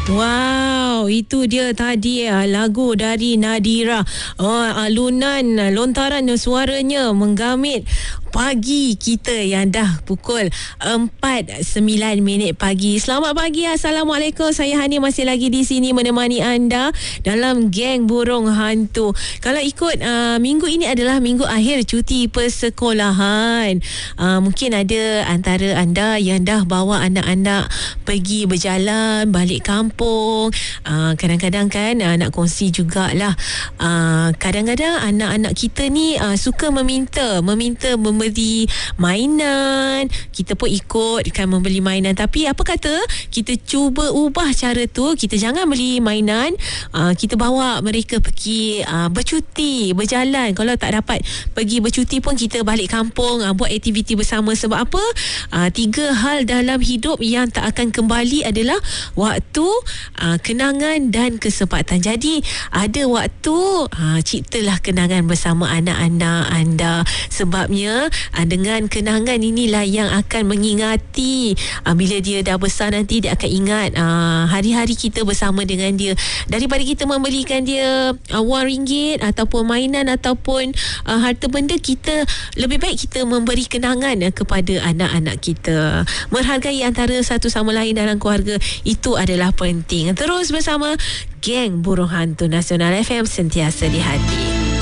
Wow, itu dia tadi lagu dari Nadira. Alunan lontaran suaranya menggamit pagi kita yang dah pukul 4:09 pagi. Selamat pagi, Assalamualaikum. Saya Hani masih lagi di sini menemani anda dalam geng burung hantu. Kalau ikut minggu ini adalah minggu akhir cuti persekolahan. Mungkin ada antara anda yang dah bawa anak-anak pergi berjalan balik kampung. Kadang-kadang kan nak kongsi jugalah, kadang-kadang anak-anak kita ni suka meminta membeli mainan. Kita pun ikut kan membeli mainan, tapi apa kata kita cuba ubah cara tu. Kita jangan beli mainan, kita bawa mereka pergi bercuti, berjalan. Kalau tak dapat pergi bercuti pun kita balik kampung, buat aktiviti bersama. Sebab apa? 3 hal dalam hidup yang tak akan kembali adalah waktu, kenangan dan kesempatan. Jadi ada waktu, ciptalah kenangan bersama anak-anak anda. Sebabnya dengan kenangan inilah yang akan mengingati bila dia dah besar nanti, dia akan ingat hari-hari kita bersama dengan dia. Daripada kita membelikan dia wang ringgit ataupun mainan ataupun harta benda, kita lebih baik kita memberi kenangan kepada anak-anak kita. Menghargai antara satu sama lain dalam keluarga, itu adalah penting. Terus bersama geng burung hantu Nasional FM, sentiasa di hati.